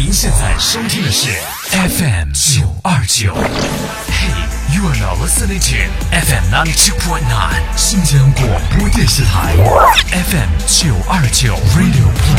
您现在收听的是 FM 929。Hey, you are now listening to FM 97.9 新疆广播电视台 FM 929 Radio Play。